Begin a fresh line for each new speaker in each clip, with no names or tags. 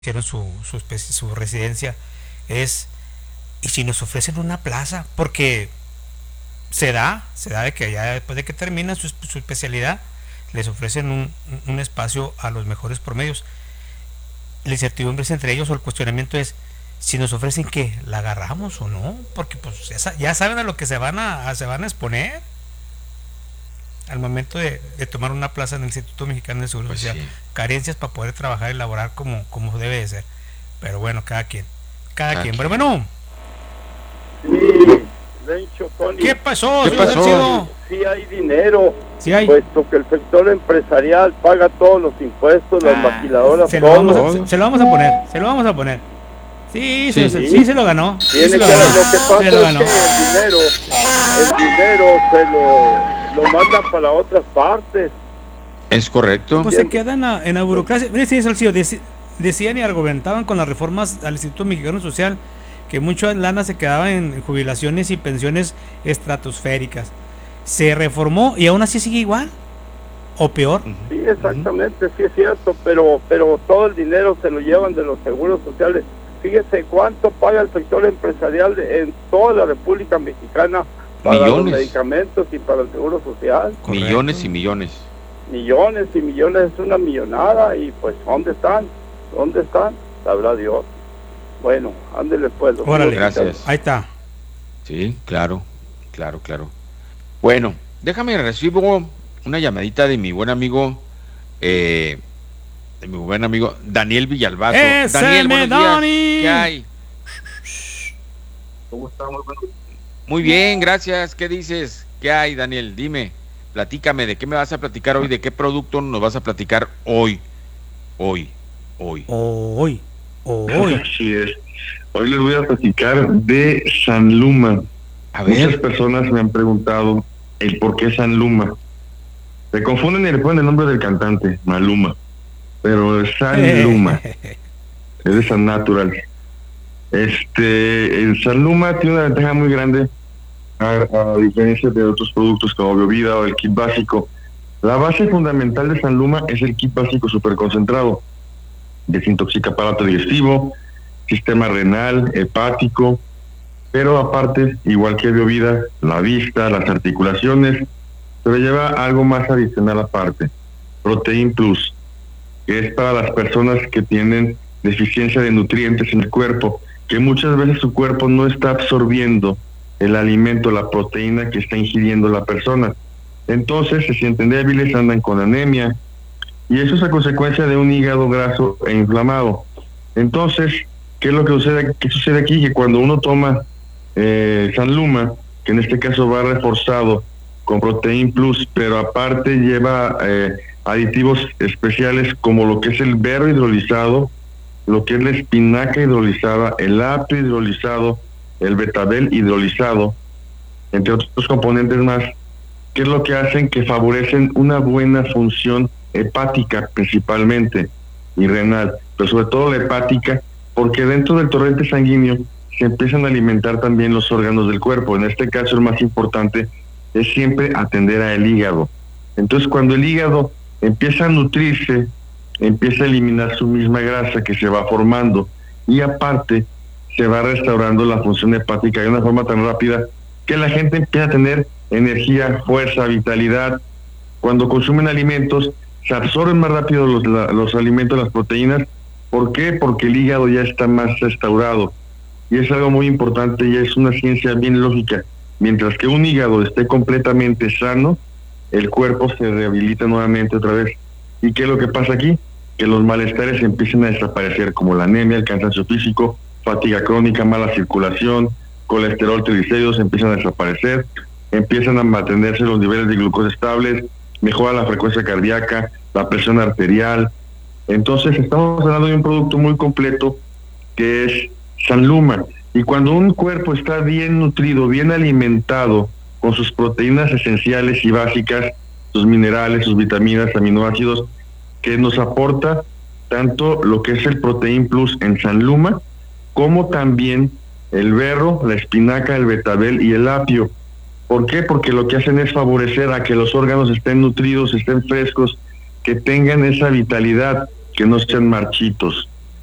hicieron su residencia, es, ¿y si nos ofrecen una plaza? Porque se da de que ya después de que terminan su especialidad, les ofrecen un espacio a los mejores promedios. La incertidumbre es entre ellos, o el cuestionamiento es, si nos ofrecen que la agarramos o no, porque pues ya saben a lo que se van a exponer al momento de tomar una plaza en el Instituto Mexicano de Seguro
Pues
Social.
sí.
Carencias para poder trabajar y laborar como debe de ser. Pero bueno, cada
Cada
quien. Pero
quien.
bueno,
Sí, de hecho, Tony,
¿qué pasó,
¿Qué
señor
pasó?
Salcido?
sí hay dinero,
Sí hay.
puesto que el sector empresarial paga todos los impuestos, las maquiladoras,
se lo vamos
todo.
a, se, se lo vamos a poner, se lo vamos a poner. Sí,
Sí.
sí se lo ganó. Sí
Tiene
se lo
que,
ganó.
lo que
Se
pasa
lo
es
ganó.
que el dinero se lo mandan para otras partes.
Es correcto.
Pues se quedan en la burocracia. Mire, sí, Salcido, decían y argumentaban con las reformas al Instituto Mexicano Social que mucha lana se quedaba en jubilaciones y pensiones estratosféricas. Se reformó y aún así sigue igual o peor.
Sí, exactamente, sí es cierto, pero todo el dinero se lo llevan de los seguros sociales. Fíjese cuánto paga el sector empresarial en toda la República Mexicana para los
Millones.
medicamentos y para el seguro social.
Correcto.
Millones y millones.
Millones y millones, es una millonada, y pues ¿dónde están? ¿Dónde están? Sabrá Dios. Bueno, ándele pues. doctor.
Órale.
Gracias.
Ahí está.
Sí, claro. Bueno, déjame recibo una llamadita de mi buen amigo, Daniel Villalbazo.
¡Ese
Daniel,
me
buenos días.
Dani!
¿Qué hay?
¿Cómo estamos?
Muy bien, gracias. ¿Qué dices? ¿Qué hay, Daniel? Dime, platícame, ¿de qué me vas a platicar hoy? ¿De qué producto nos vas a platicar hoy? Hoy.
Hoy.
Así es. Hoy les voy a platicar de San Luma.
A
Muchas
ver,
personas me han preguntado el por qué San Luma. Se confunden y le ponen el nombre del cantante, Maluma. Pero es San Luma, es de San Natural. El San Luma tiene una ventaja muy grande a diferencia de otros productos como Biovida o el kit básico. La base fundamental de San Luma es el kit básico superconcentrado. Desintoxica aparato digestivo, sistema renal, hepático, pero aparte, igual que Biovida, la vista, las articulaciones, pero lleva algo más adicional aparte, Protein Plus, que es para las personas que tienen deficiencia de nutrientes en el cuerpo, que muchas veces su cuerpo no está absorbiendo el alimento, la proteína que está ingiriendo la persona. Entonces se sienten débiles, andan con anemia, y eso es a consecuencia de un hígado graso e inflamado. Entonces, ¿qué es lo que sucede? ¿Qué sucede aquí? Que cuando uno toma San Luma, que en este caso va reforzado con Protein Plus, pero aparte lleva aditivos especiales como lo que es el berro hidrolizado, lo que es la espinaca hidrolizada, el apio hidrolizado, el betabel hidrolizado, entre otros componentes más, que es lo que hacen que favorecen una buena función hepática principalmente y renal, pero sobre todo la hepática, porque dentro del torrente sanguíneo se empiezan a alimentar también los órganos del cuerpo. En este caso el más importante es siempre atender al hígado. Entonces cuando el hígado empieza a nutrirse, empieza a eliminar su misma grasa que se va formando, y aparte se va restaurando la función hepática de una forma tan rápida que la gente empieza a tener energía, fuerza, vitalidad. Cuando consumen alimentos, se absorben más rápido los alimentos, las proteínas. ¿Por qué? Porque el hígado ya está más restaurado. Y es algo muy importante y es una ciencia bien lógica. Mientras que un hígado esté completamente sano, el cuerpo se rehabilita nuevamente otra vez. ¿Y qué es lo que pasa aquí? Que los malestares empiezan a desaparecer, como la anemia, el cansancio físico, fatiga crónica, mala circulación, colesterol, triglicéridos empiezan a desaparecer, empiezan a mantenerse los niveles de glucosa estables, mejora la frecuencia cardíaca, la presión arterial. Entonces estamos hablando de un producto muy completo que es San Luma. Y cuando un cuerpo está bien nutrido, bien alimentado, con sus proteínas esenciales y básicas, sus minerales, sus vitaminas, aminoácidos, que nos aporta tanto lo que es el Protein Plus en San Luma, como también el berro, la espinaca, el betabel y el apio. ¿Por qué? Porque lo que hacen es favorecer a que los órganos estén nutridos, estén frescos, que tengan esa vitalidad, que no sean marchitos.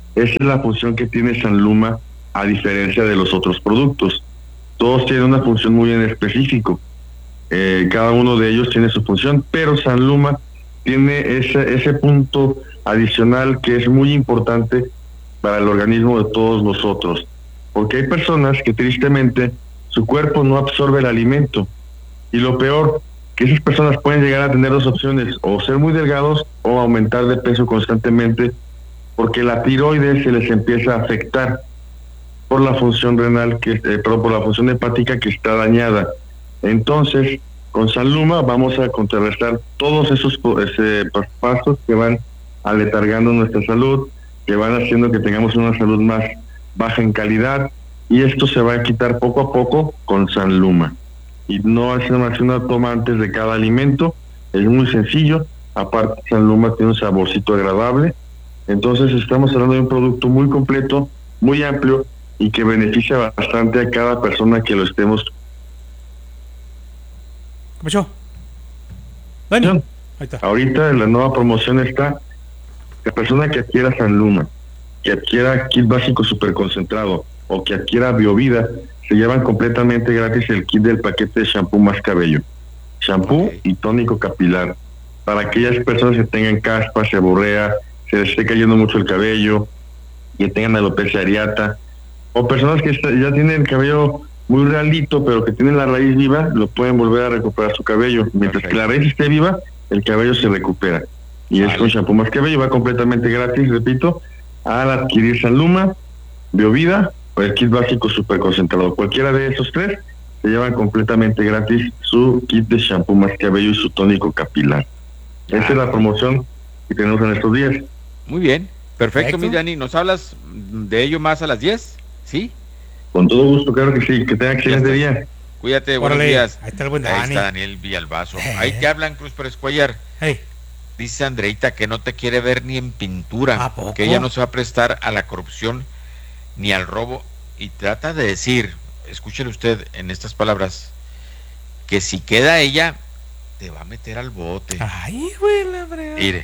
Esa es la función que tiene Sanluma a diferencia de los otros productos. Todos tienen una función muy en específico. Cada uno de ellos tiene su función, pero Sanluma tiene ese punto adicional que es muy importante para el organismo de todos nosotros. Porque hay personas que tristemente su cuerpo no absorbe el alimento. Y lo peor, que esas personas pueden llegar a tener dos opciones, o ser muy delgados o aumentar de peso constantemente, porque la tiroides se les empieza a afectar por la función renal, por la función hepática que está dañada. Entonces, con Sanluma vamos a contrarrestar todos esos pasos que van aletargando nuestra salud, que van haciendo que tengamos una salud más baja en calidad, y esto se va a quitar poco a poco con Sanluma. Y no es más una toma antes de cada alimento, es muy sencillo. Aparte, Sanluma tiene un saborcito agradable. Entonces estamos hablando de un producto muy completo, muy amplio, y que beneficia bastante a cada persona que lo estemos.
¿Qué pasó? Dani, ahí está.
Ahorita la nueva promoción está: la persona que adquiera Sanluma, que adquiera kit básico super concentrado o que adquiera Biovida, se llevan completamente gratis el kit del paquete de shampoo más cabello, shampoo y tónico capilar, para aquellas personas que tengan caspa, seborrea, se les esté cayendo mucho el cabello, que tengan alopecia areata, o personas que ya tienen el cabello muy realito, pero que tienen la raíz viva, lo pueden volver a recuperar su cabello. Mientras que la raíz esté viva, el cabello se recupera. Y es con shampoo más cabello, va completamente gratis, repito, al adquirir Sanluma, Biovida o el kit básico super concentrado. Cualquiera de esos tres se llevan completamente gratis su kit de shampoo más cabello y su tónico capilar. Esa es la promoción que tenemos en estos días.
Muy bien, perfecto, mi Dani. ¿Nos hablas de ello más a las 10? ¿Sí?
Con todo gusto, claro que sí. Que tenga excelente día.
Cuídate, buenos días.
Ahí está el buen Dani.
Ahí está Daniel Villalbazo. Ahí te hablan, Cruz Pérez Cuellar. Dice Andreita que no te quiere ver ni en pintura, que ella no se va a prestar a la corrupción ni al robo, y trata de decir, escúchele usted en estas palabras, que si queda ella, te va a meter al bote.
Ay, güey, la verdad.
Mire.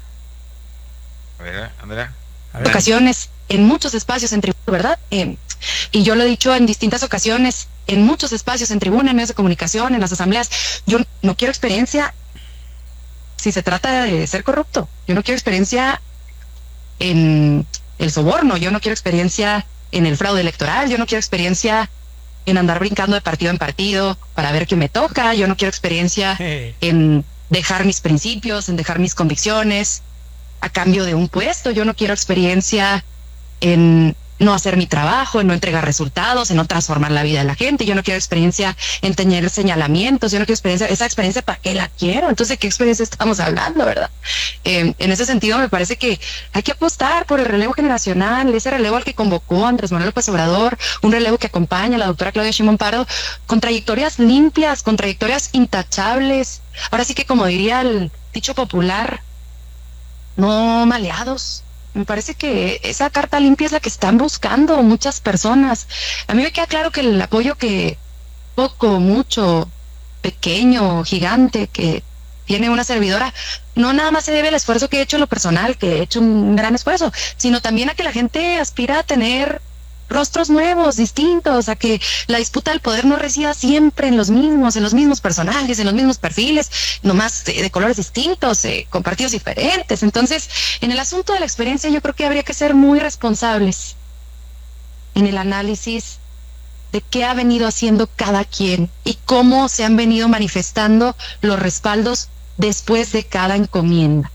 A ver, Andrea.
Ocasiones, en muchos espacios en tribuna, ¿verdad? Y yo lo he dicho en distintas ocasiones, en muchos espacios en tribuna, en medios de comunicación, en las asambleas, yo no quiero experiencia si se trata de ser corrupto. Yo no quiero experiencia en el soborno, yo no quiero experiencia en el fraude electoral, yo no quiero experiencia en andar brincando de partido en partido para ver qué me toca, yo no quiero experiencia en dejar mis principios, en dejar mis convicciones a cambio de un puesto, yo no quiero experiencia en no hacer mi trabajo, en no entregar resultados, en no transformar la vida de la gente, yo no quiero experiencia en tener señalamientos, yo no quiero experiencia, esa experiencia ¿para qué la quiero? Entonces, ¿de qué experiencia estamos hablando, verdad? En ese sentido me parece que hay que apostar por el relevo generacional, ese relevo al que convocó Andrés Manuel López Obrador, un relevo que acompaña a la doctora Claudia Sheinbaum Pardo, con trayectorias limpias, con trayectorias intachables, ahora sí que como diría el dicho popular, no maleados. Me parece que esa carta limpia es la que están buscando muchas personas. A mí me queda claro que el apoyo que poco, mucho, pequeño, gigante, que tiene una servidora, no nada más se debe al esfuerzo que he hecho en lo personal, que he hecho un gran esfuerzo, sino también a que la gente aspira a tener rostros nuevos, distintos, a que la disputa del poder no resida siempre en los mismos personajes, en los mismos perfiles, nomás de colores distintos, con partidos diferentes. Entonces, en el asunto de la experiencia yo creo que habría que ser muy responsables en el análisis de qué ha venido haciendo cada quien y cómo se han venido manifestando los respaldos después de cada encomienda.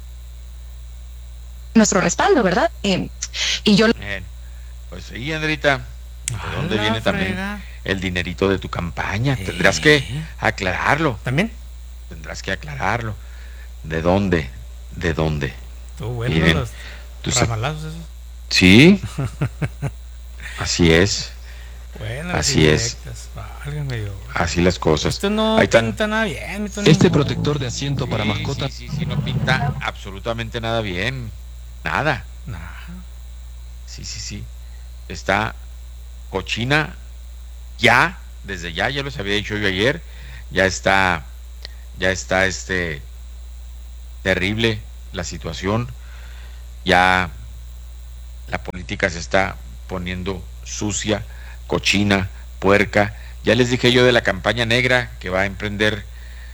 Nuestro respaldo, ¿verdad? Y yo...
Pues sí, Andrita, ¿de dónde viene también el dinerito de tu campaña? Tendrás que aclararlo.
¿También?
Tendrás que aclararlo. ¿De dónde? ¿De dónde?
Tú, bueno, los ramalazos esos.
Sí. Así es.
Bueno,
así es. Así las cosas.
Esto no pinta nada bien.
Este protector de asiento para mascotas.
Sí, no pinta absolutamente nada bien. Nada. Sí. Está cochina ya, desde ya los había dicho yo ayer, ya está terrible la situación, ya política se está poniendo sucia, cochina, puerca. Ya les dije yo de la campaña negra que va a emprender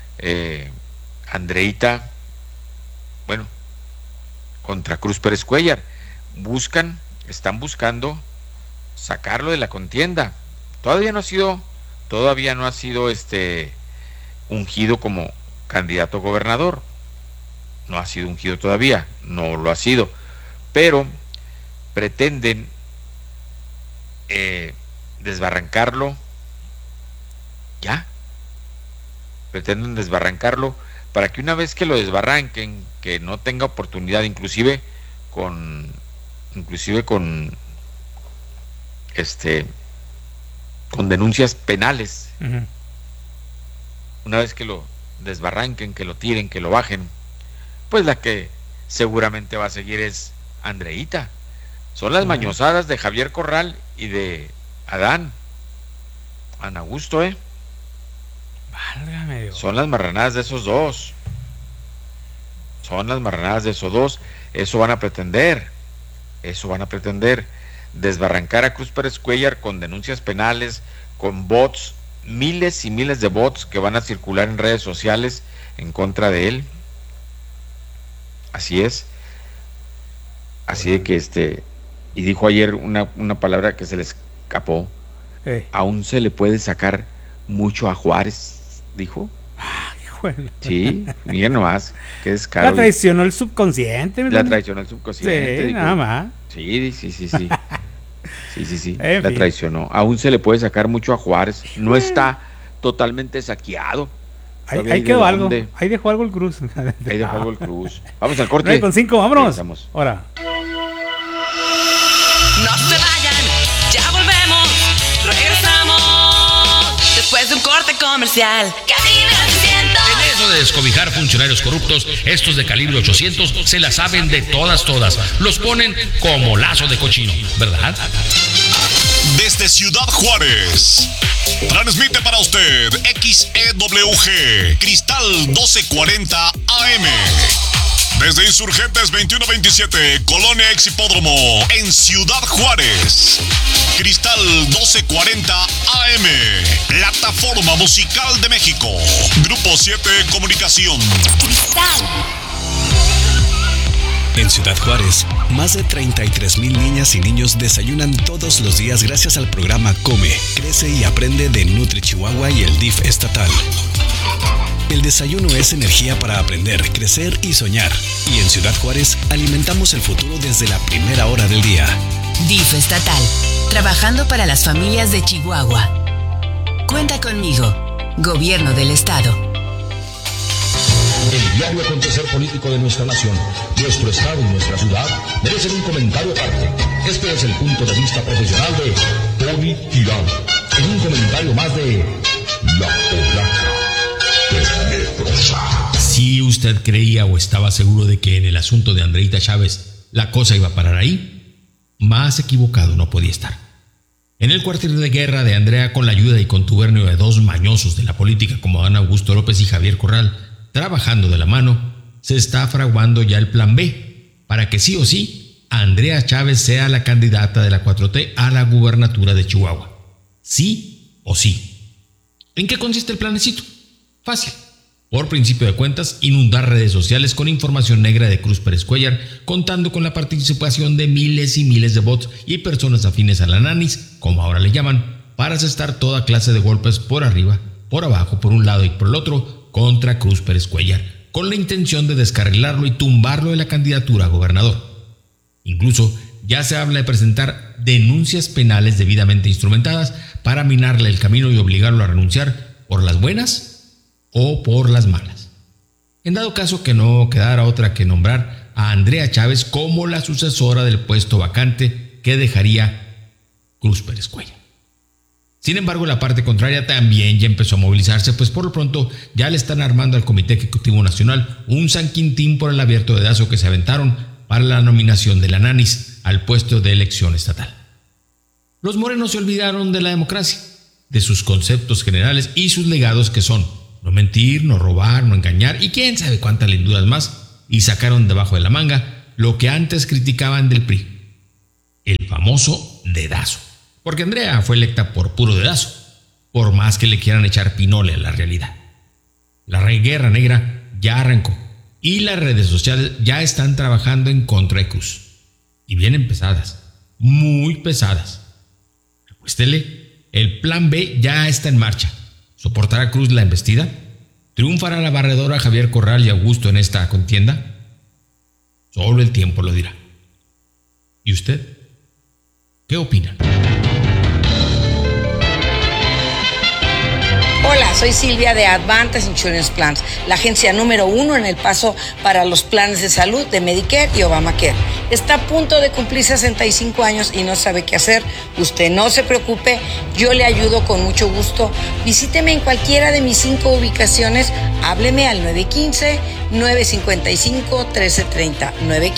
Andreita, bueno, contra Cruz Pérez Cuéllar. Están buscando sacarlo de la contienda. Todavía no ha sido ungido como candidato a gobernador. No ha sido ungido todavía, no lo ha sido, pero pretenden desbarrancarlo para que una vez que lo desbarranquen, que no tenga oportunidad, inclusive con denuncias penales. Uh-huh. Una vez que lo desbarranquen, que lo tiren, que lo bajen, pues la que seguramente va a seguir es Andreita. Son las mañosadas de Javier Corral y de Adán Augusto,
Válgame Dios.
Son las marranadas de esos dos. Eso van a pretender desbarrancar a Cruz Pérez Cuéllar con denuncias penales, con bots, miles y miles de bots que van a circular en redes sociales en contra de él. Así es. Así de que y dijo ayer una palabra que se le escapó. Aún se le puede sacar mucho a Juárez, dijo. Sí, miren nomás, qué descaro.
La traicionó el subconsciente.
La traicionó el subconsciente.
Sí,
dijo.
Nada más.
Sí. Sí. La traicionó. Aún se le puede sacar mucho a Juárez. No está totalmente saqueado.
Ahí quedó algo. Ahí dejó algo el Cruz.
Vamos al corte.
9:05, vámonos. Ahora.
No se vayan, ya volvemos. Regresamos después de un corte comercial. Cabina 800.
En eso de descobijar funcionarios corruptos, estos de calibre 800 se la saben de todas. Los ponen como lazo de cochino, ¿verdad?
Desde Ciudad Juárez, transmite para usted XEWG Cristal 1240 AM. Desde Insurgentes 2127, Colonia Exhipódromo, en Ciudad Juárez. Cristal 1240 AM, Plataforma Musical de México. Grupo 7 Comunicación. Cristal.
En Ciudad Juárez, más de 33,000 niñas y niños desayunan todos los días gracias al programa Come, Crece y Aprende de Nutri Chihuahua y el DIF estatal. El desayuno es energía para aprender, crecer y soñar. Y en Ciudad Juárez alimentamos el futuro desde la primera hora del día.
DIF estatal, trabajando para las familias de Chihuahua. Cuenta conmigo, Gobierno del Estado.
El diario acontecer político de nuestra nación, nuestro estado y nuestra ciudad merecen un comentario aparte. Este es el punto de vista profesional de Tony Tirán. En un comentario más de La Polaca Tenebrosa.
Si usted creía o estaba seguro de que en el asunto de Andreita Chávez la cosa iba a parar ahí, más equivocado no podía estar. En el cuartel de guerra de Andrea, con la ayuda y contubernio de dos mañosos de la política como Adán Augusto López y Javier Corral, trabajando de la mano, se está fraguando ya el plan B, para que sí o sí, Andrea Chávez sea la candidata de la 4T a la gubernatura de Chihuahua. Sí o sí. ¿En qué consiste el planecito? Fácil. Por principio de cuentas, inundar redes sociales con información negra de Cruz Pérez Cuéllar, contando con la participación de miles y miles de bots y personas afines a la nanis, como ahora le llaman, para asestar toda clase de golpes por arriba, por abajo, por un lado y por el otro, contra Cruz Pérez Cuéllar, con la intención de descarrilarlo y tumbarlo de la candidatura a gobernador. Incluso ya se habla de presentar denuncias penales debidamente instrumentadas para minarle el camino y obligarlo a renunciar por las buenas o por las malas. En dado caso que no quedara otra que nombrar a Andrea Chávez como la sucesora del puesto vacante que dejaría Cruz Pérez Cuéllar. Sin embargo, la parte contraria también ya empezó a movilizarse, pues por lo pronto ya le están armando al Comité Ejecutivo Nacional un San Quintín por el abierto dedazo que se aventaron para la nominación de la nanis al puesto de elección estatal. Los morenos se olvidaron de la democracia, de sus conceptos generales y sus legados que son no mentir, no robar, no engañar y quién sabe cuántas linduras más, y sacaron debajo de la manga lo que antes criticaban del PRI, el famoso dedazo. Porque Andrea fue electa por puro dedazo, por más que le quieran echar pinole a la realidad. La guerra negra ya arrancó y las redes sociales ya están trabajando en contra de Cruz. Y vienen pesadas, muy pesadas. Acuéstele, el plan B ya está en marcha. ¿Soportará Cruz la embestida? ¿Triunfará la barredora Javier Corral y Augusto en esta contienda? Solo el tiempo lo dirá. ¿Y usted? ¿Qué opina?
Hola, soy Silvia de Advantage Insurance Plans, la agencia número 1 en El Paso para los planes de salud de Medicare y Obamacare. Está a punto de cumplir 65 años y no sabe qué hacer. Usted no se preocupe, yo le ayudo con mucho gusto. Visíteme en cualquiera de mis 5 ubicaciones. Hábleme al 915-955-1330.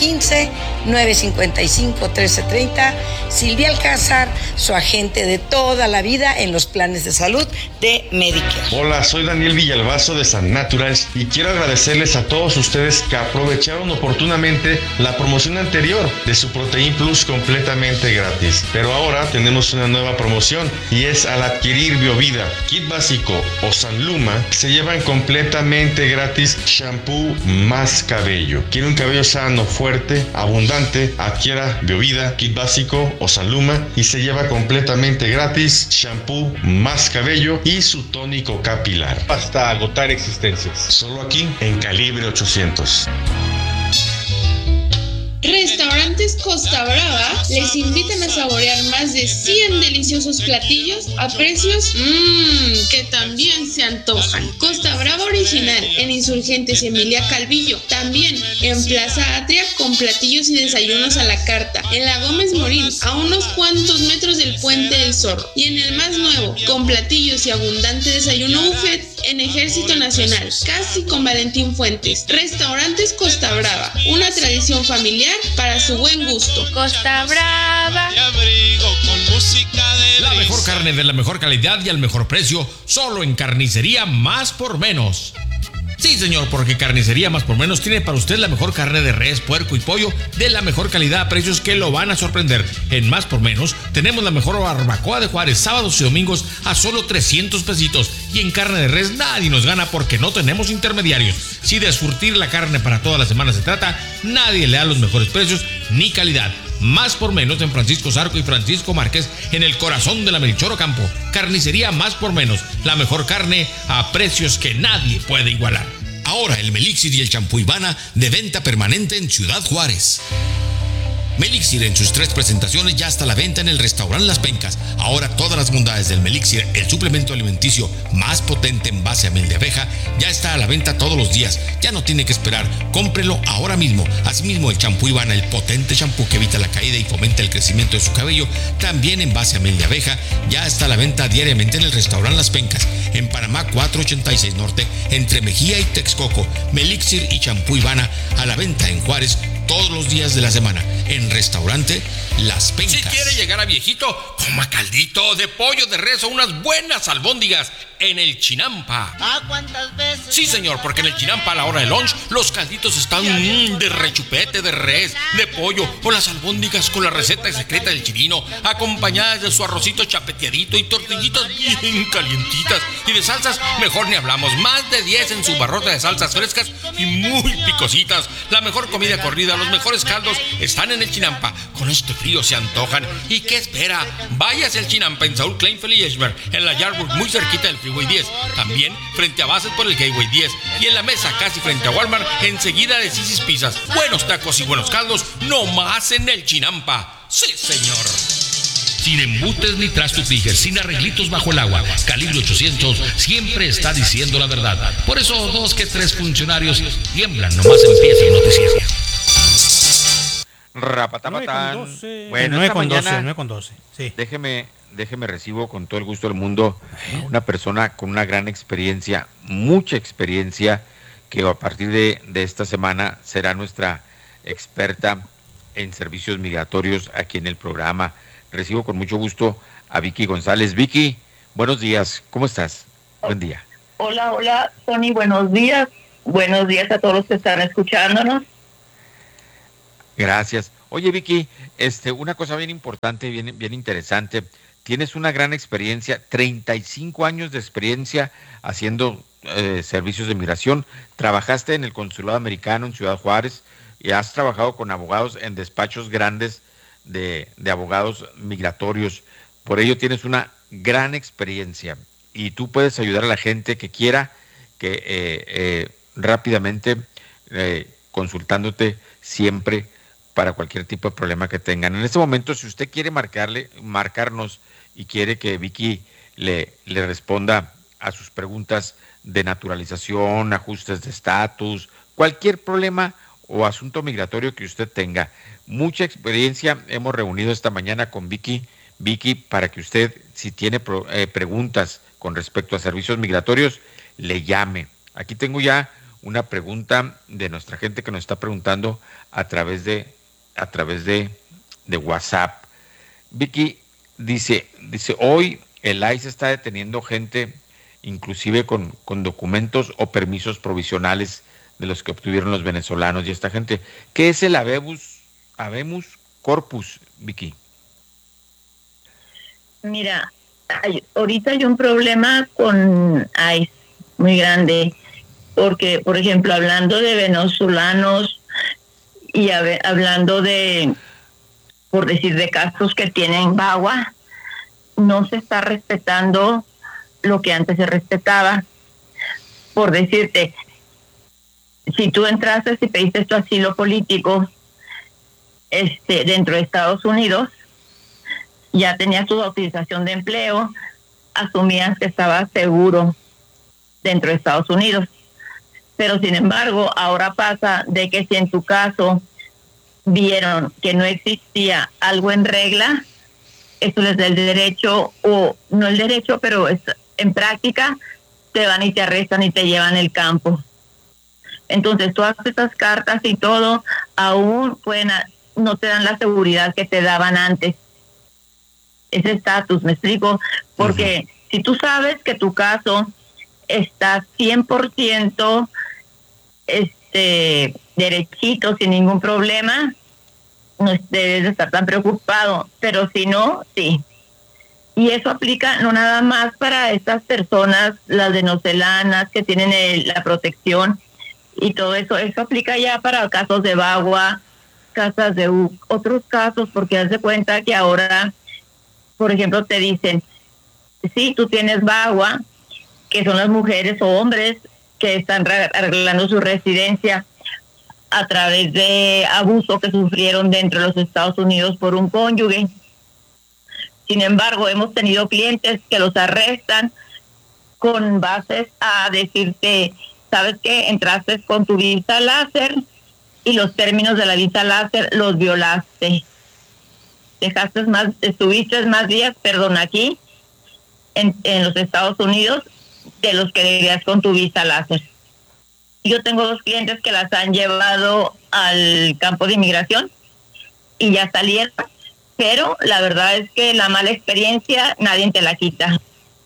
915-955-1330. Silvia Alcázar, su agente de toda la vida en los planes de salud de Medicare.
Hola, soy Daniel Villalbazo de San Naturals y quiero agradecerles a todos ustedes que aprovecharon oportunamente la promoción anterior de su Protein Plus completamente gratis. Pero ahora tenemos una nueva promoción y es al adquirir Biovida, Kit Básico o Sanluma, se llevan completamente gratis shampoo más cabello. ¿Quiere un cabello sano, fuerte, abundante? Adquiera Biovida, Kit Básico o Sanluma y se lleva completamente gratis shampoo más cabello y su tónico capilar. Hasta agotar existencias. Solo aquí en Calibre 800.
Restaurantes Costa Brava les invitan a saborear más de 100 deliciosos platillos a precios que también se antojan. Costa Brava original en Insurgentes y Emilia Calvillo. También en Plaza Atria con platillos y desayunos a la carta. En la Gómez Morín, a unos cuantos metros del Puente del Zorro. Y en el más nuevo, con platillos y abundante desayuno buffet en Ejército Nacional, casi con Valentín Fuentes. Restaurantes Costa Brava, una tradición familiar para su buen gusto. Costa Brava.
La mejor carne de la mejor calidad y al mejor precio, solo en Carnicería Más por Menos. Sí, señor, porque Carnicería Más por Menos tiene para usted la mejor carne de res, puerco y pollo de la mejor calidad a precios que lo van a sorprender. En Más por Menos tenemos la mejor barbacoa de Juárez, sábados y domingos a solo 300 pesitos. Y en carne de res nadie nos gana porque no tenemos intermediarios. Si de surtir la carne para toda la semana se trata, nadie le da los mejores precios ni calidad. Más por Menos en Francisco Zarco y Francisco Márquez, en el corazón de la Melchor Ocampo. Carnicería Más por Menos, la mejor carne a precios que nadie puede igualar.
Ahora el Melixir y el champú Ivana de venta permanente en Ciudad Juárez. Melixir en sus 3 presentaciones ya está a la venta en el restaurante Las Pencas. Ahora todas las bondades del Melixir, el suplemento alimenticio más potente en base a miel de abeja, ya está a la venta todos los días. Ya no tiene que esperar, cómprelo ahora mismo. Asimismo el champú Ivana, el potente champú que evita la caída y fomenta el crecimiento de su cabello, también en base a miel de abeja, ya está a la venta diariamente en el restaurante Las Pencas, en Panamá 486 Norte, entre Mejía y Texcoco. Melixir y champú Ivana a la venta en Juárez todos los días de la semana, en restaurante Las Pencas.
Si quiere llegar a viejito, coma caldito de pollo de res o unas buenas albóndigas en el Chinampa.
¿Ah, cuántas veces?
Sí, señor, porque en el Chinampa a la hora de lunch los calditos están de rechupete, de res, de pollo o las albóndigas con la receta secreta del chirino, acompañadas de su arrocito chapeteadito y tortillitas bien calientitas. Y de salsas, mejor ni hablamos. Más de 10 en su barrota de salsas frescas y muy picositas. La mejor comida corrida, los mejores caldos están en el Chinampa. Con este frío se antojan. ¿Y qué espera? Váyase al Chinampa en Saúl Kleinfeld y Eschberg, en la Yardburg, muy cerquita del Freeway 10. También frente a Bases por el Gateway 10. Y en la mesa casi frente a Walmart, enseguida de Sisi's Pizzas. Buenos tacos y buenos caldos, no más en el Chinampa. Sí, señor.
Sin embutes ni trastos Tiger, sin arreglitos bajo el agua. Calibre 800 siempre está diciendo la verdad. Por eso 2 que 3 funcionarios tiemblan nomás empieza el noticiero.
Rapatapatán.
Bueno, 9 con 12, 9 con 12. Sí.
Déjeme recibo con todo el gusto del mundo a una persona con una gran experiencia, mucha experiencia, que a partir de esta semana será nuestra experta en servicios migratorios aquí en el programa. Recibo con mucho gusto a Vicky González. Vicky, buenos días, ¿cómo estás? Buen día.
Hola, Tony, buenos días. Buenos días a todos los que están escuchándonos.
Gracias. Oye, Vicky, una cosa bien importante, bien interesante. Tienes una gran experiencia, 35 años de experiencia haciendo servicios de migración. Trabajaste en el Consulado Americano en Ciudad Juárez y has trabajado con abogados en despachos grandes de abogados migratorios. Por ello tienes una gran experiencia y tú puedes ayudar a la gente que quiera que rápidamente consultándote siempre para cualquier tipo de problema que tengan. En este momento, si usted quiere marcarnos y quiere que Vicky le responda a sus preguntas de naturalización, ajustes de estatus, cualquier problema o asunto migratorio que usted tenga. Mucha experiencia hemos reunido esta mañana con Vicky, para que usted, si tiene preguntas con respecto a servicios migratorios, le llame. Aquí tengo ya una pregunta de nuestra gente que nos está preguntando a través de WhatsApp. Vicky dice, hoy el ICE está deteniendo gente, inclusive con documentos o permisos provisionales de los que obtuvieron los venezolanos y esta gente. ¿Qué es el habemus corpus, Vicky?
Mira, ahorita hay un problema con ICE muy grande, porque, por ejemplo, hablando de venezolanos y hablando de, por decir, de casos que tienen VAWA, no se está respetando lo que antes se respetaba. Por decirte, si tú entraste y pediste tu asilo político dentro de Estados Unidos, ya tenías tu autorización de empleo, asumías que estabas seguro dentro de Estados Unidos. Pero sin embargo, ahora pasa de que si en tu caso vieron que no existía algo en regla, eso les da el derecho, o no el derecho, pero en práctica te van y te arrestan y te llevan el campo. Entonces todas esas cartas y todo aún no te dan la seguridad que te daban antes. Ese estatus, ¿me explico? Porque si tú sabes que tu caso está 100% derechito, sin ningún problema, no debes de estar tan preocupado, pero si no, sí. Y eso aplica no nada más para estas personas, las venezolanas que tienen la protección y todo eso, eso aplica ya para casos de VAWA, casas de otros casos, porque haz de cuenta que ahora, por ejemplo, te dicen, sí, tú tienes VAWA, que son las mujeres o hombres que están arreglando su residencia a través de abuso que sufrieron dentro de los Estados Unidos por un cónyuge. Sin embargo, hemos tenido clientes que los arrestan con bases a decirte, ¿sabes qué? Entraste con tu visa láser y los términos de la visa láser los violaste. Estuviste más días, aquí, en los Estados Unidos, de los que debías con tu visa láser. Yo tengo 2 clientes que las han llevado al campo de inmigración y ya salieron, pero la verdad es que la mala experiencia nadie te la quita.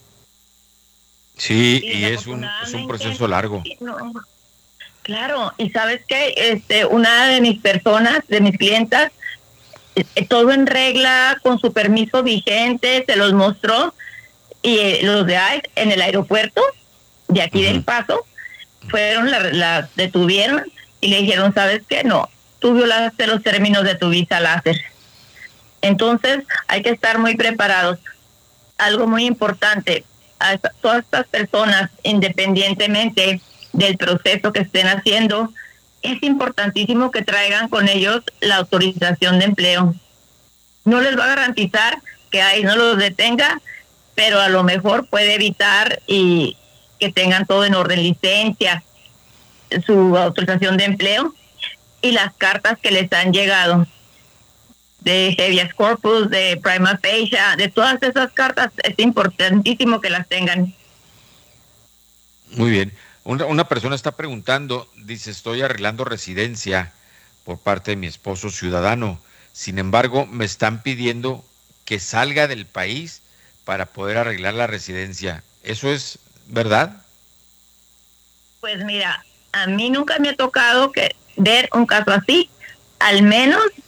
Sí, y es un proceso largo.
No, claro, y ¿sabes qué? Una de mis personas, de mis clientas, todo en regla, con su permiso vigente, se los mostró, y los de ICE en el aeropuerto de aquí del Paso fueron, la detuvieron y le dijeron, ¿sabes qué? No, tú violaste los términos de tu visa láser. Entonces hay que estar muy preparados. Algo muy importante, a todas estas personas, independientemente del proceso que estén haciendo, es importantísimo que traigan con ellos la autorización de empleo. No les va a garantizar que ICE no los detenga, pero a lo mejor puede evitar y que tengan todo en orden, licencia, su autorización de empleo y las cartas que les han llegado de habeas corpus, de prima facie, de todas esas cartas, es importantísimo que las tengan.
Muy bien. Una persona está preguntando, dice, estoy arreglando residencia por parte de mi esposo ciudadano, sin embargo me están pidiendo que salga del país para poder arreglar la residencia. ¿Eso es verdad?
Pues mira, a mí nunca me ha tocado ver un caso así, al menos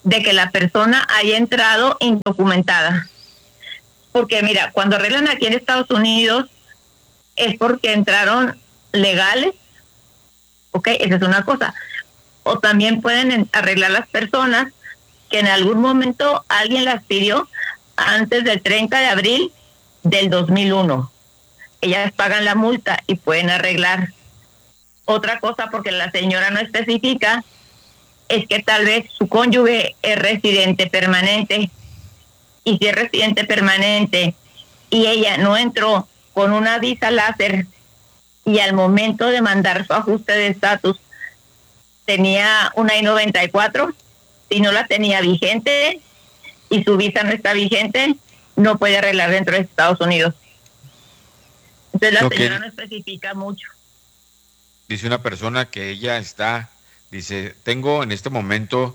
de que la persona haya entrado indocumentada. Porque mira, cuando arreglan aquí en Estados Unidos es porque entraron legales, ¿ok? Esa es una cosa. O también pueden arreglar las personas que en algún momento alguien las pidió antes del 30 de abril del 2001. Ellas pagan la multa y pueden arreglar. Otra cosa, porque la señora no especifica, es que tal vez su cónyuge es residente permanente. Y si es residente permanente y ella no entró con una visa láser y al momento de mandar su ajuste de estatus tenía una I-94, si no la tenía vigente y su visa no está vigente, no puede arreglar dentro de Estados Unidos. Entonces la señora no especifica mucho.
Dice una persona que ella está, dice, tengo en este momento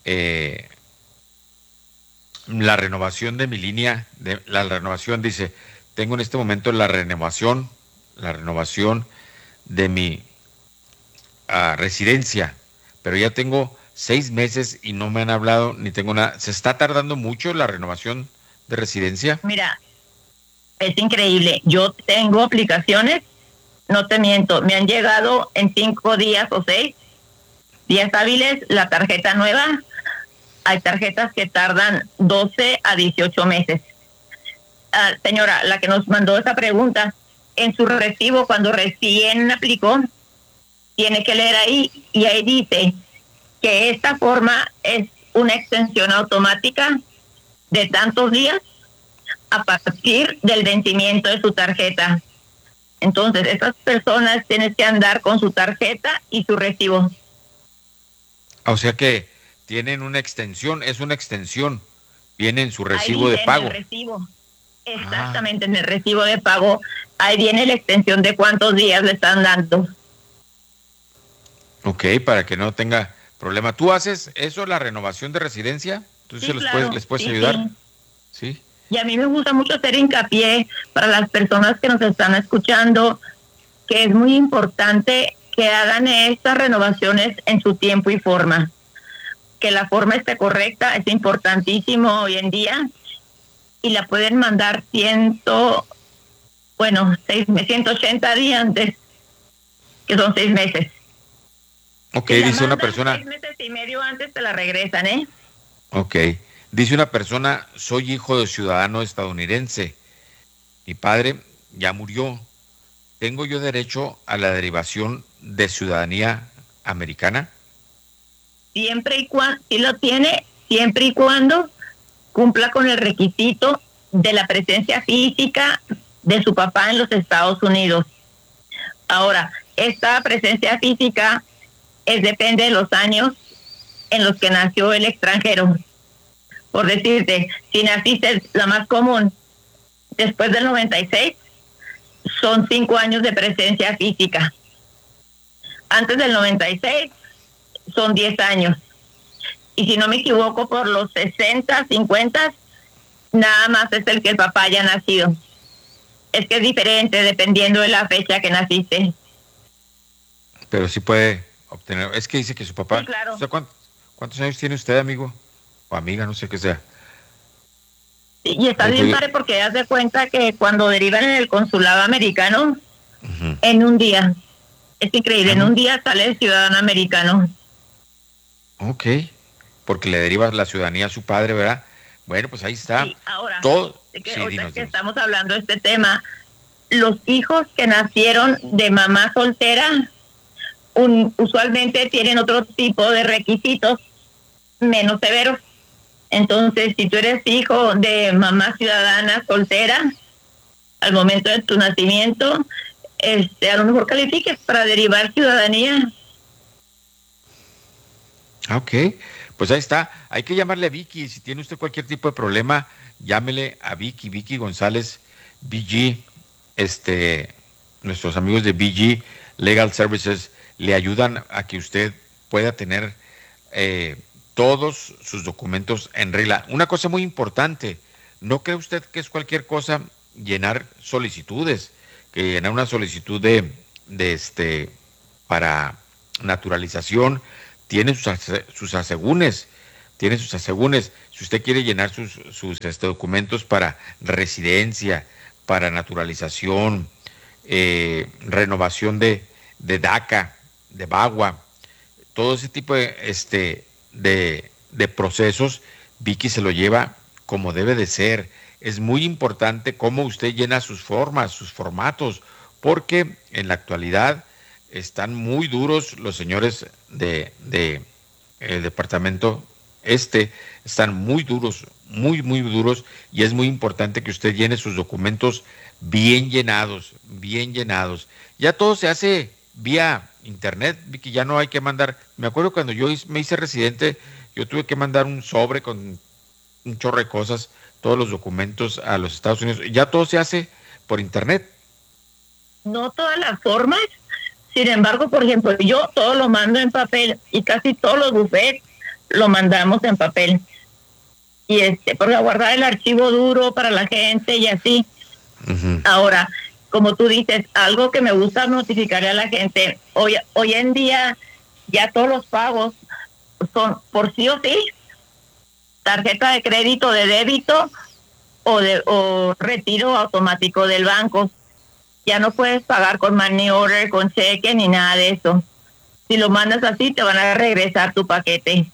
la renovación de mi línea, dice, tengo en este momento la renovación de mi residencia, pero ya tengo 6 meses y no me han hablado ni tengo nada. ¿Se está tardando mucho la renovación de residencia?
Mira, es increíble. Yo tengo aplicaciones, no te miento, me han llegado en 5 días o 6 días hábiles la tarjeta nueva. Hay tarjetas que tardan 12 a 18 meses. Señora, la que nos mandó esa pregunta, en su recibo, cuando recién aplicó, tiene que leer ahí, y ahí dice que esta forma es una extensión automática de tantos días a partir del vencimiento de su tarjeta. Entonces, esas personas tienen que andar con su tarjeta y su recibo.
O sea que tienen una extensión, es una extensión, viene en su recibo de pago.
En el recibo, exactamente, en el recibo de pago, ahí viene la extensión de cuántos días le están dando.
Ok, para que no tenga problema. ¿Tú haces eso, la renovación de residencia? ¿Tú
sí, claro,
les puedes ayudar? Sí.
Y a mí me gusta mucho hacer hincapié para las personas que nos están escuchando, que es muy importante que hagan estas renovaciones en su tiempo y forma. Que la forma esté correcta es importantísimo hoy en día, y la pueden mandar 180 días antes, que son 6 meses.
Ok,
si
dice una persona.
6 meses y medio antes te la regresan, ¿eh?
Ok, dice una persona, soy hijo de ciudadano estadounidense. Mi padre ya murió. ¿Tengo yo derecho a la derivación de ciudadanía americana?
Siempre y cuando, sí lo tiene, siempre y cuando cumpla con el requisito de la presencia física de su papá en los Estados Unidos. Ahora, esta presencia física depende de los años en los que nació el extranjero. Por decirte, si naciste, la más común, después del 96, son 5 años de presencia física. Antes del 96, son 10 años. Y si no me equivoco, por los 60, 50, nada más es el que el papá haya nacido. Es que es diferente dependiendo de la fecha que naciste.
Pero sí puede obtener. Es que dice que su papá.
Sí, claro.
O sea, ¿cuántos años tiene usted, amigo? O amiga, no sé qué sea.
Sí, y está bien padre porque haz de cuenta que cuando derivan en el consulado americano, en un día, es increíble, en un día sale el ciudadano americano.
Ok, porque le deriva la ciudadanía a su padre, ¿verdad? Bueno, pues ahí está.
Sí, ahora,
todo.
Dinos. Estamos hablando de este tema, los hijos que nacieron de mamá soltera usualmente tienen otro tipo de requisitos menos severos. Entonces, si tú eres hijo de mamá ciudadana soltera, al momento de tu nacimiento, a lo mejor califiques para derivar ciudadanía.
Ok, pues ahí está. Hay que llamarle a Vicky. Si tiene usted cualquier tipo de problema, llámele a Vicky González, BG. Nuestros amigos de BG Legal Services le ayudan a que usted pueda tener todos sus documentos en regla. Una cosa muy importante, ¿no cree usted que es cualquier cosa llenar solicitudes? Que llenar una solicitud para naturalización tiene sus asegúnes, tiene sus asegúnes. Si usted quiere llenar sus documentos para residencia, para naturalización, renovación de DACA, de BAGUA, todo ese tipo de procesos, Vicky se lo lleva como debe de ser. Es muy importante cómo usted llena sus formas, sus formatos, porque en la actualidad están muy duros los señores el departamento están muy duros, muy duros, y es muy importante que usted llene sus documentos bien llenados. Ya todo se hace vía internet, Vicky, ya no hay que mandar. Me acuerdo cuando yo me hice residente, yo tuve que mandar un sobre con un chorro de cosas, todos los documentos a los Estados Unidos. Ya todo se hace por internet.
No todas las formas, sin embargo, por ejemplo, yo todo lo mando en papel y casi todos los bufetes lo mandamos en papel. Y porque guardar el archivo duro para la gente y así. Uh-huh. Ahora, como tú dices, algo que me gusta notificarle a la gente, hoy en día ya todos los pagos son por sí o sí, tarjeta de crédito, de débito o retiro automático del banco. Ya no puedes pagar con money order, con cheque ni nada de eso. Si lo mandas así, te van a regresar tu paquete.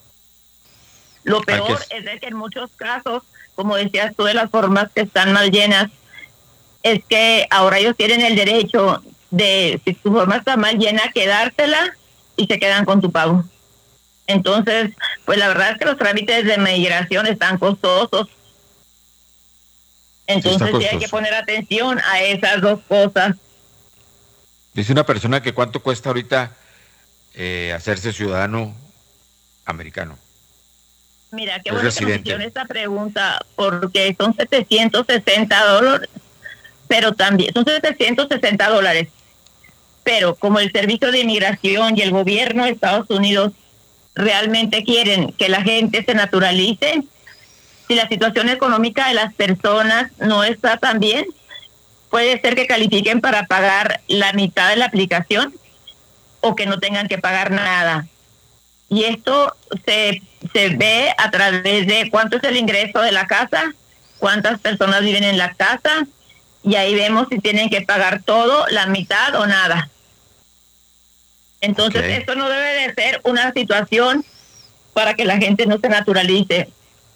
Lo peor es de que en muchos casos, como decías tú, de las formas que están mal llenas, es que ahora ellos tienen el derecho de, si tu forma está mal llena, quedártela y se quedan con tu pago. Entonces, pues la verdad es que los trámites de migración están costosos. Entonces sí hay que poner atención a esas dos cosas.
Dice una persona que cuánto cuesta ahorita hacerse ciudadano americano.
Mira, qué bueno que me hicieron esta pregunta, porque son $760, pero también son $760, pero como el Servicio de Inmigración y el gobierno de Estados Unidos realmente quieren que la gente se naturalice, si la situación económica de las personas no está tan bien, puede ser que califiquen para pagar la mitad de la aplicación o que no tengan que pagar nada. Y esto se ve a través de cuánto es el ingreso de la casa, cuántas personas viven en la casa, y ahí vemos si tienen que pagar todo, la mitad o nada. Entonces, esto no debe de ser una situación para que la gente no se naturalice.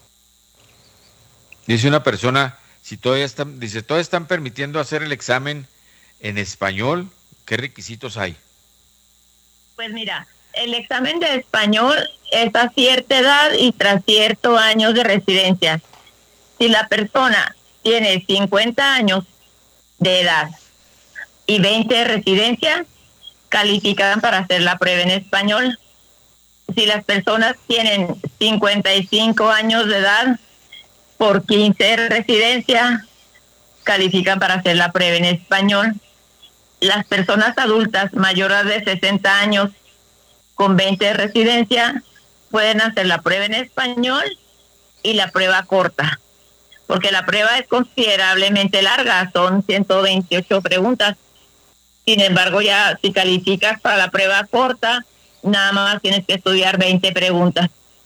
Dice una persona, si todavía están permitiendo hacer el examen en español, ¿qué requisitos hay?
Pues mira, el examen de español es a cierta edad y tras ciertos años de residencia. Si la persona tiene 50 años de edad y 20 de residencia, califican para hacer la prueba en español. Si las personas tienen 55 años de edad por 15 de residencia, califican para hacer la prueba en español. Las personas adultas mayores de 60 años con 20 de residencia pueden hacer la prueba en español y la prueba corta, porque la prueba es considerablemente larga, son 128 preguntas. Sin embargo, ya si calificas para la prueba corta, nada más tienes que estudiar 20 preguntas.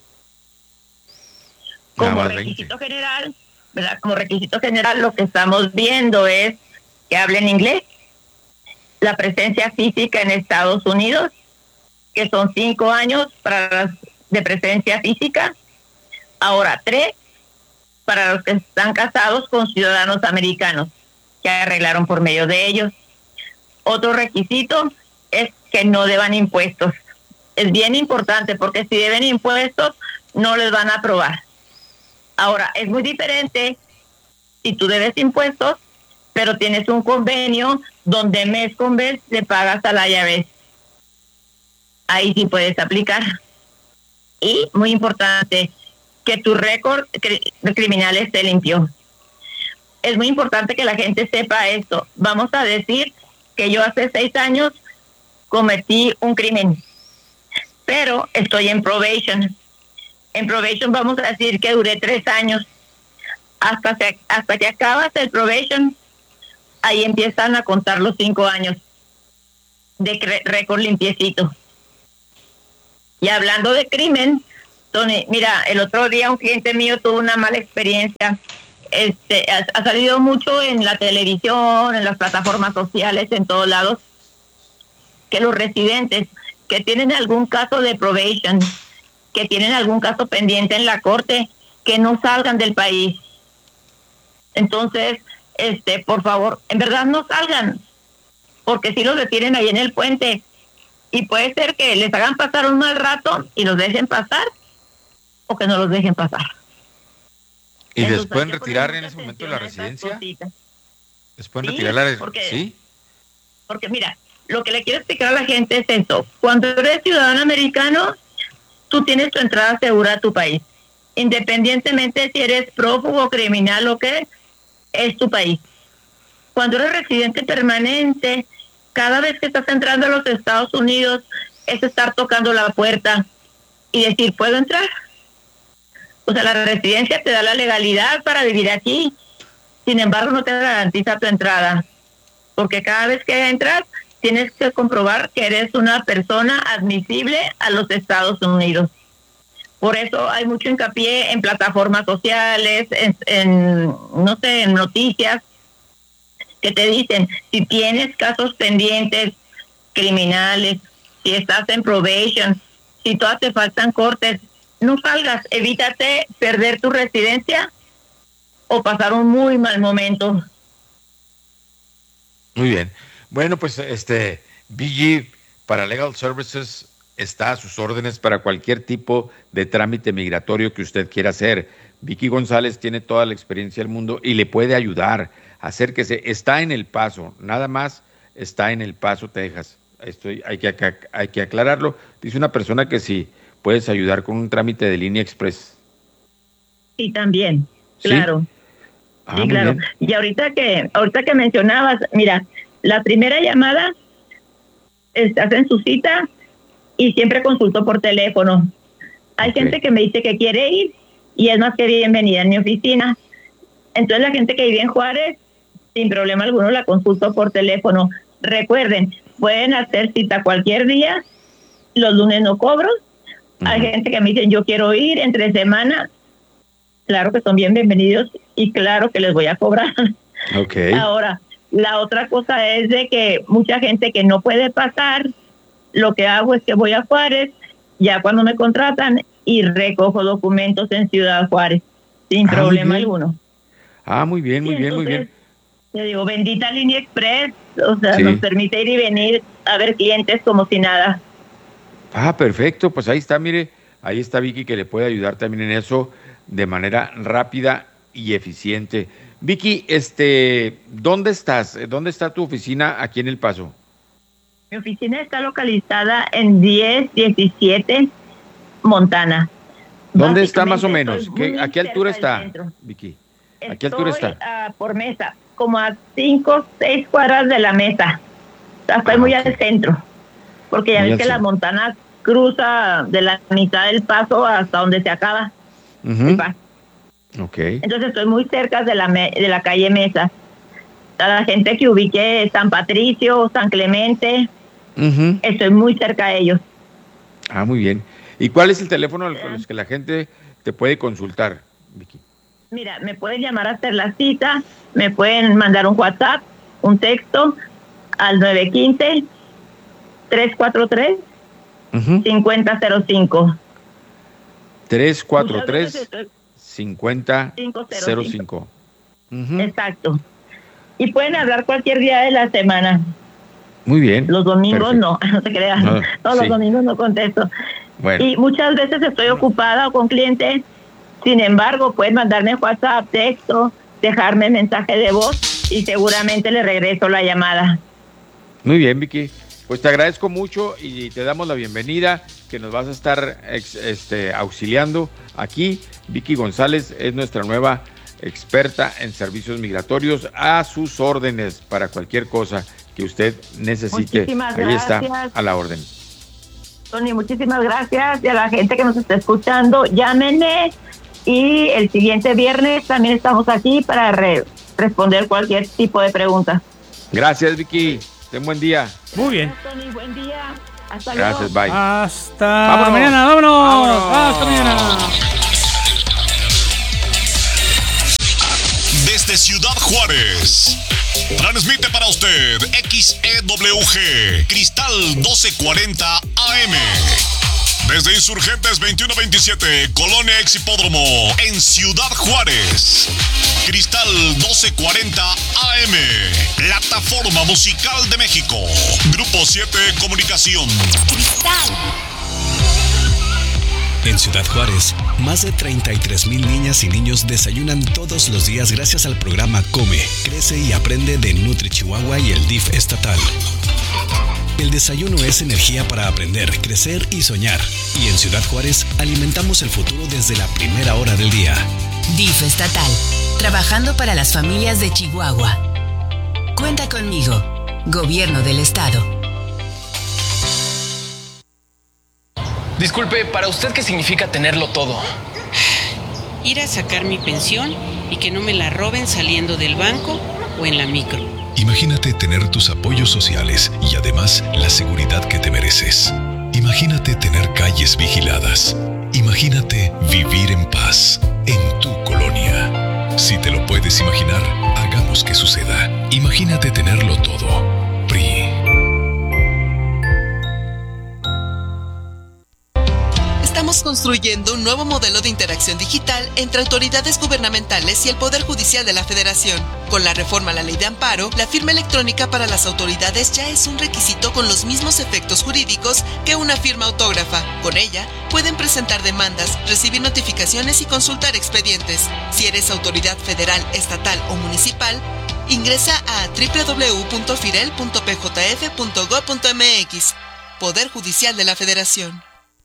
Como requisito general, ¿verdad? Como requisito general, lo que estamos viendo es que hablen inglés, la presencia física en Estados Unidos, que son 5 años de presencia física, ahora 3 para los que están casados con ciudadanos americanos, que arreglaron por medio de ellos. Otro requisito es que no deban impuestos. Es bien importante porque si deben impuestos, no les van a aprobar. Ahora, es muy diferente si tú debes impuestos, pero tienes un convenio donde mes con mes le pagas al IRS. Ahí sí puedes aplicar. Y, muy importante, que tu récord criminal esté limpio. Es muy importante que la gente sepa esto. Vamos a decir que yo hace 6 años cometí un crimen, pero estoy en probation. En probation vamos a decir que duré 3 años. Hasta que acabas el probation, ahí empiezan a contar los 5 años de récord limpiecito. Y hablando de crimen, Tony, mira, el otro día un cliente mío tuvo una mala experiencia. Ha salido mucho en la televisión, en las plataformas sociales, en todos lados, que los residentes que tienen algún caso de probation, que tienen algún caso pendiente en la corte, que no salgan del país. Entonces, por favor, en verdad no salgan, porque si los detienen ahí en el puente, y puede ser que les hagan pasar un mal rato y los dejen pasar, o que no los dejen pasar.
¿Y les pueden retirar en ese momento la residencia? ¿Les pueden retirar la residencia? ¿Sí?
Porque mira, lo que le quiero explicar a la gente es esto. Cuando eres ciudadano americano, tú tienes tu entrada segura a tu país. Independientemente si eres prófugo, criminal o qué, es tu país. Cuando eres residente permanente, cada vez que estás entrando a los Estados Unidos, es estar tocando la puerta y decir, ¿puedo entrar? O sea, la residencia te da la legalidad para vivir aquí. Sin embargo, no te garantiza tu entrada. Porque cada vez que entras, tienes que comprobar que eres una persona admisible a los Estados Unidos. Por eso hay mucho hincapié en plataformas sociales, en noticias, que te dicen, si tienes casos pendientes, criminales, si estás en probation, si todavía te faltan cortes, no salgas, evítate perder tu residencia o pasar un muy mal momento.
Muy bien. Bueno, pues BG para Legal Services está a sus órdenes para cualquier tipo de trámite migratorio que usted quiera hacer. Vicky González tiene toda la experiencia del mundo y le puede ayudar. Acérquese. Está en El Paso, nada más está en El Paso, Texas. Hay que aclararlo. Dice una persona que sí. ¿Puedes ayudar con un trámite de línea express?
Sí, también,
¿Sí?
Claro. Sí, claro.
Bien.
Y ahorita que mencionabas, mira, la primera llamada, hacen su cita y siempre consulto por teléfono. Hay gente que me dice que quiere ir y es más que bienvenida en mi oficina. Entonces la gente que vive en Juárez, sin problema alguno, la consulto por teléfono. Recuerden, pueden hacer cita cualquier día, los lunes no cobro. Hay gente que me dice, yo quiero ir entre semana. Claro que son bienvenidos y claro que les voy a cobrar.
Okay.
Ahora, la otra cosa es de que mucha gente que no puede pasar, lo que hago es que voy a Juárez, ya cuando me contratan, y recojo documentos en Ciudad Juárez, sin problema alguno.
Muy bien, muy bien, muy bien.
Te digo, bendita Línea Express, o sea, nos permite ir y venir a ver clientes como si nada.
Perfecto, pues ahí está, mire, ahí está Vicky que le puede ayudar también en eso de manera rápida y eficiente. Vicky, ¿dónde estás? ¿Dónde está tu oficina aquí en El Paso?
Mi oficina está localizada en 1017 Montana.
¿Dónde está más o menos? ¿A qué altura está, Vicky? ¿A qué altura está?
Por Mesa, como a 5 o 6 cuadras de la Mesa. Estoy muy al centro, porque ya ves que la Montana cruza de la mitad del Paso hasta donde se acaba.
Okay.
Entonces estoy muy cerca de la calle Mesa. A la gente que ubique San Patricio, San Clemente, estoy muy cerca de ellos.
Muy bien. ¿Y cuál es el teléfono con los que la gente te puede consultar, Vicky?
Mira, me pueden llamar a hacer la cita, me pueden mandar un WhatsApp, un texto al 915-343-5005.
343-5005.
Exacto. Y pueden hablar cualquier día de la semana.
Muy bien.
Los domingos no se crean. Todos los domingos no contesto.
Bueno.
Y muchas veces estoy ocupada o con clientes. Sin embargo, pueden mandarme WhatsApp, texto, dejarme mensaje de voz y seguramente le regreso la llamada.
Muy bien, Vicky. Pues te agradezco mucho y te damos la bienvenida, que nos vas a estar auxiliando aquí. Vicky González es nuestra nueva experta en servicios migratorios, a sus órdenes para cualquier cosa que usted necesite.
Muchísimas
Ahí
gracias.
está, a la orden.
Tony, muchísimas gracias. Y a la gente que nos está escuchando, llámenme. Y el siguiente viernes también estamos aquí para responder cualquier tipo de pregunta.
Gracias, Vicky. Ten buen día.
Muy bien.
Tony, buen día. Hasta
Gracias,
luego.
bye.
Hasta mañana, vámonos. Hasta mañana.
Desde Ciudad Juárez, transmite para usted XEWG Cristal 1240 AM. Desde Insurgentes 2127, Colonia Exhipódromo, en Ciudad Juárez. Cristal 1240 AM, plataforma musical de México. Grupo 7 Comunicación.
Cristal.
En Ciudad Juárez, más de 33,000 niñas y niños desayunan todos los días gracias al programa Come, Crece y Aprende de Nutri Chihuahua y el DIF estatal. El desayuno es energía para aprender, crecer y soñar. Y en Ciudad Juárez alimentamos el futuro desde la primera hora del día.
DIF estatal, trabajando para las familias de Chihuahua. Cuenta conmigo, Gobierno del Estado.
Disculpe, ¿para usted qué significa tenerlo todo?
Ir a sacar mi pensión y que no me la roben saliendo del banco o en la micro.
Imagínate tener tus apoyos sociales y además la seguridad que te mereces. Imagínate tener calles vigiladas. Imagínate vivir en paz en tu colonia. Si te lo puedes imaginar, hagamos que suceda. Imagínate tenerlo todo. PRI.
Estamos construyendo un nuevo modelo de interacción digital entre autoridades gubernamentales y el Poder Judicial de la Federación. Con la reforma a la Ley de Amparo, la firma electrónica para las autoridades ya es un requisito con los mismos efectos jurídicos que una firma autógrafa. Con ella, pueden presentar demandas, recibir notificaciones y consultar expedientes. Si eres autoridad federal, estatal o municipal, ingresa a www.firel.pjf.gov.mx. Poder Judicial de la Federación.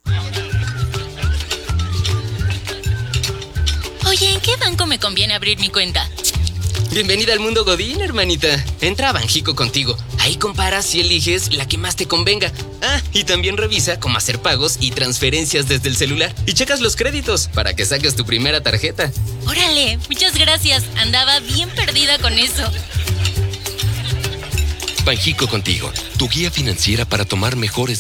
Oye, ¿en qué banco me conviene abrir mi cuenta?
Bienvenida al mundo Godín, hermanita. Entra a Banjico contigo. Ahí comparas y eliges la que más te convenga. Ah, y también revisa cómo hacer pagos y transferencias desde el celular. Y checas los créditos para que saques tu primera tarjeta.
Órale, muchas gracias. Andaba bien perdida con eso.
Banjico contigo, tu guía financiera para tomar mejores